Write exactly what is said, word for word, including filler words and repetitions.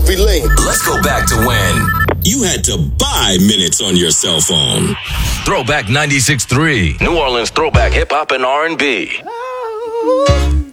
every lane. Let's go back to when you had to buy minutes on your cell phone. Throwback ninety-six point three. New Orleans throwback hip hop and R and B.